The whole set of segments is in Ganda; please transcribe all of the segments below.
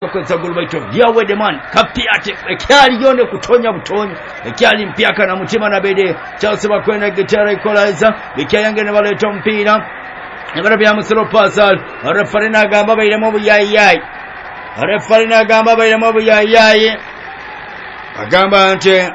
bakweza gulu baito byawe deman kapiate ekyali yone kutonya butonya ekyali mpyaka na mutima na bede Chelsea bakwenda gitara equalizer bikyange ne baleto mpira ebara bya musoro pasal referina gamba bayiremo buyayai referina gamba bayiremo buyayai agamba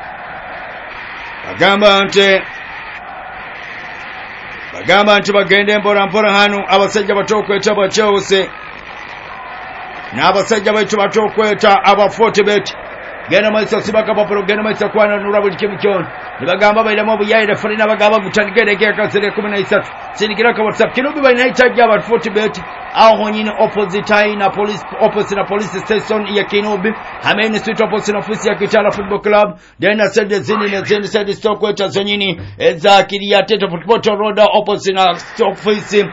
nti bagende mpora hano abasajja batokweta ba Chelsea n'abasajja baitu batokweta aba Fortibet gena maisa sibaka papuro gena maisa kwana nurabuli kimikyon nibagamba bayiramo buyayi referina bagamba gutandikere keka 13 sinikira ka WhatsApp kinubi bayinaita aba Fortibet aho nyine opposite na police station ya Kinubi hameni street opposite office ya Kitala Football Club dena sede zini stokweta zonyini eza kiria Tete Football Road opposite na office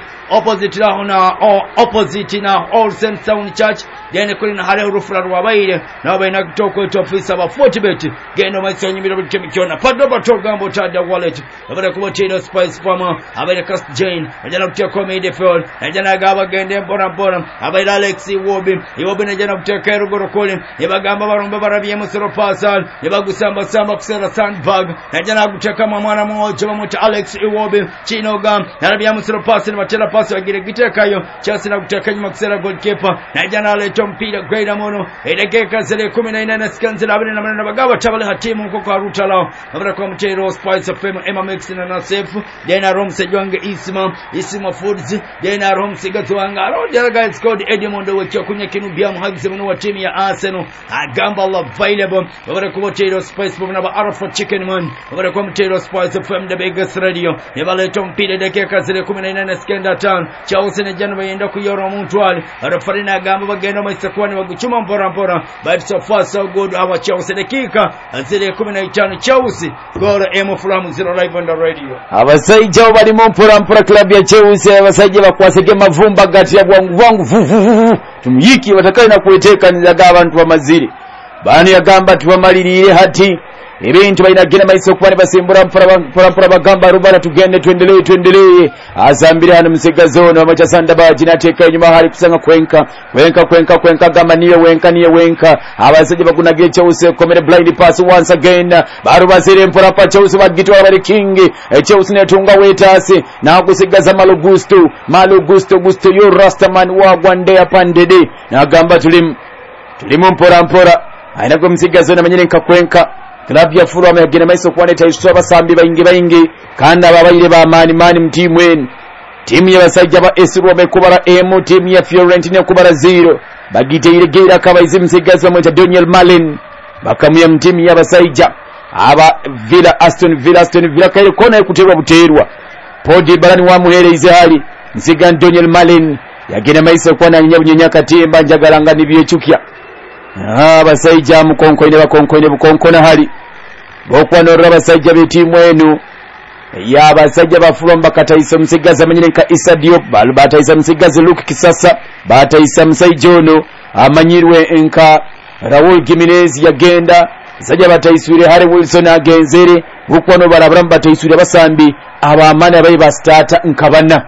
opposite na All Saints Town Church dena kuri na hale urufura rwabaire na bayina kutokweta office aba Fortibet geno maisa nyimiro bikemikyona pado batogambo tada wallet abara kubotino Spice Farmer abara Cast Jane ajana kutia comedy field ajana gaba gende mbora abaira Alex Iwobi najana kuteka erugoro kole yabagamba baromba barabye musoro pasal yabagusamba kusera sandbag najana kuteka mwana mmoja bamuta Alex Iwobi Chinoga narabye musoro pasal batela pasal agire gitekayo Chelsea na kuteka nyuma kusera goalkeeper najana leto mpira Greater Mono edekeka zile 14 seconds abane na bagaba tabale hatimu nko kwa ruta lao abara kwa mtero Spice FM Emma Mix na Nasefu dena Romse Jwange Isima Foods dena Romse Gatwanga guys called Edmond wekyo kunya Kinubia muhagize muno wa timu ya Arsenal agamba available abara kwa mtero Spice FM na ba Arafa Chicken Man abara kwa mtero Spice FM the biggest radio yabaleto mpira dakika zile 14 seconds town Chelsea ne jana bayenda kuyora mutwali arafarina agamba bagenda maisakwani baguchuma mpora but so far so good our Chelsea dakika zile 15 Chelsea goal emo from 0 live on the radio abasajja bali mu mpora club ya Chelsea abasajja bakwaseke mavumba gati ya bwangu tumyiki batakaye na kueteka nizaga abantu bamazire bani yagamba tubamalirire hati ebintu bayina gena maiso kwani basimbura mpora bagamba rubana tugende tuendelee azambire hano msigazone amacha sanda baji nateka inyuma hari kusanga kwenka gama niye wenka abasajja bakunagire Chelsea komere blind pass once again baru basire mpora pa Chelsea bagitwa bali king Chelsea netunga wetase na kusigaza Malo Gusto yo Rastaman wa gwande yapandede na gamba tulimu mpora aina kwa msigazone manyine nkakwenka Club ya Fulham yagena maiso kwane taiswa basambi baingi kandi ababayire ba mani mtimu enu timu y'abasajja ba AS Roma kubara M timu ya Fiorentina kubara 0 bagite iregeira kabayizi msigazi bamuita Daniel Malen bakamuya mtimu y'abasajja aba Aston Villa kaire kona ekuterwa buterwa Podi barani wa muhereze hali msigan Daniel Malen yagena maiso kwana nyabunyenya katimba njagalanga nibyechukya abasajja mukonkoine bukonkona hali bokwanora abasajja betimu enu ya abasajja ba Fulham bakataisa msigaza manyine nka Issa Diop bataisa msigaza Luke Kisasa bataisa msaijono amanyirwe nka Raul Jimenez yagenda sajja bataisure Harry Wilson agenzere bukwano barabram bataisure basambi abamana abayi bastata nkabana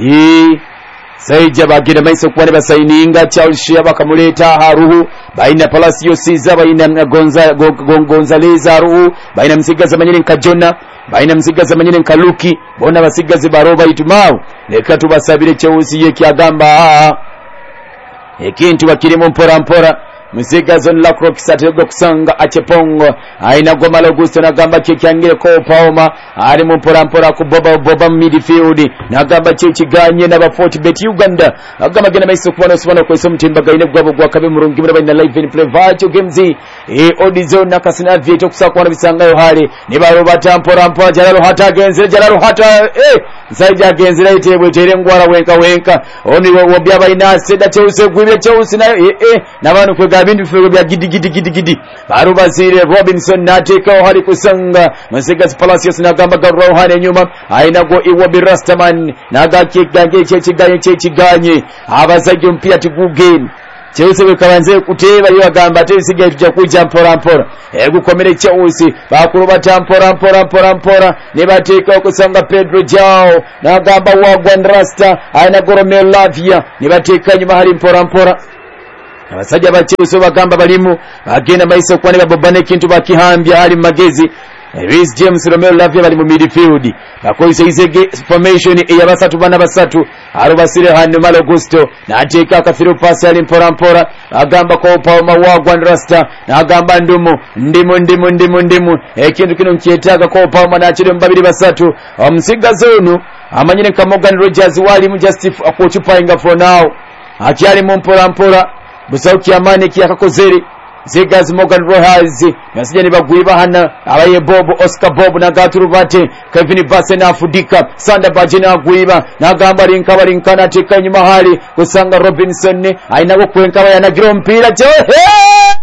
Saija bagenda maiso kwane basaininga Chelsea bakamuleta haruhu baina Palacio Siza baina Gonzalez haruhu baina msigaza manyine nkajona baina msigaza manyine nkaluki bona basigaze baroba itumao leka tubasabire Chelsea yekyagamba ekintu bakirimo mpora Msigazo la krokisatego kusanga achepongo aina goma Augusto na gamba chekyangire ko paoma ali mpora kuboba midfield na gamba chekiganye na ba Fortibet Uganda agama gena maiso kubona subana ko somtimba gaine gwabo gwakabe murungi bana live in play virtual games odizo na kasina vyeto kusakwana bisangayo hali ne baro batampora jalalo hata Saija genzira itebwe tere ngwara wenka oni wo byaba ina seda Chelsea gwibye Chelsea na banu kwega bintu fego bya gidi baro basire Robinson nateka hali kusanga Masigas Palacios na gamba garro hane nyuma aina go Iwobi Rastaman na gakiganye chechiganye abasajyo mpia tiguge Chelsea bikabanze kuteba yo agamba tesigaye tujja kujja mpora gukomere Chelsea bakuruba tampora ne bateka okusanga Pedro Jao na gamba wa Gwandrasta aina Goromel Lavia ne bateka nyuma hali mpora abasajja ba Chelsea bagamba balimu bagenda maiso kwane babobane kintu bakihambya ali magezi Reece James Romeo Lavia bali mu midfield bakoze izege formation eyabasatu bana basatu arubasire hano Malo Gusto nateeka akafiru pass ali mpora agamba ko Paul Mawagwa Rasta nagamba ndimu ekintu kino nkyetaaga ko Paul manachire mbabiri basatu omusiga zonu amanyire ka Morgan Rogers wali mu justif akochupinga for now akyali mu mpora busauki amani kiyakakozeri Zigas Morgan Rogers yasijani bagwiba hana abaye Bob Oscar Bob na Gaturubate Kevin Basse na Afudika Sanda Bajina gwiba na gamba linkana teka nyuma hali kusanga Robinson aina ko kwenkaba yanagira mpira jo